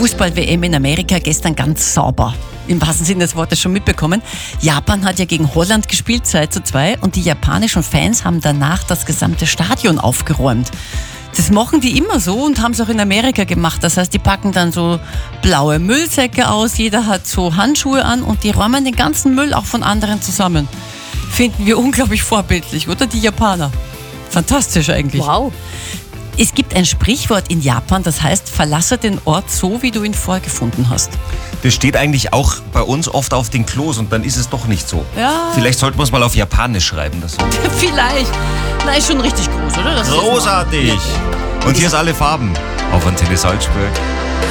Fußball-WM in Amerika gestern ganz sauber. Im wahrsten Sinne des Wortes schon mitbekommen. Japan hat ja gegen Holland gespielt, 2:2, und die japanischen Fans haben danach das gesamte Stadion aufgeräumt. Das machen die immer so und haben es auch in Amerika gemacht. Das heißt, die packen dann so blaue Müllsäcke aus, jeder hat so Handschuhe an und die räumen den ganzen Müll auch von anderen zusammen. Finden wir unglaublich vorbildlich, oder? Die Japaner. Fantastisch eigentlich. Wow. Es gibt ein Sprichwort in Japan, das heißt, verlasse den Ort so, wie du ihn vorgefunden hast. Das steht eigentlich auch bei uns oft auf den Klos und dann ist es doch nicht so. Ja. Vielleicht sollten wir es mal auf Japanisch schreiben. Das Vielleicht. Na, ist schon richtig groß, oder? Das großartig. Und hier ist alle Farben auf Antenne Salzburg.